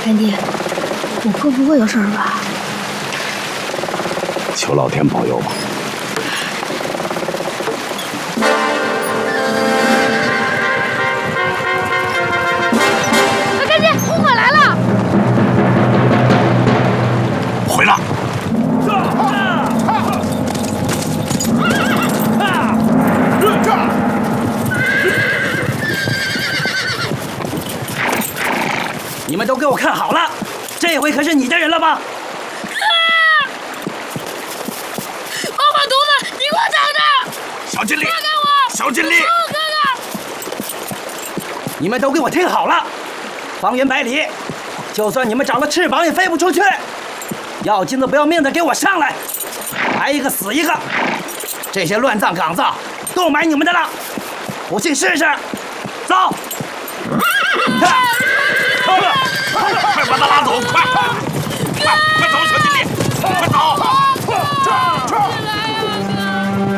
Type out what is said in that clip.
干爹，我哥不会有事儿吧？ 求老天保佑吧。 干爹，红火来了！ 回来！ 你们都给我看好了，这回可是你的人了吧？ 王法犊子，你给我等着！ 小金丽， 放开我！ 小金丽， 哥哥！ 你们都给我听好了，方圆百里，就算你们长了翅膀也飞不出去。要金子不要命的给我上来，来一个死一个！这些乱葬岗子都买你们的了，不信试试！走！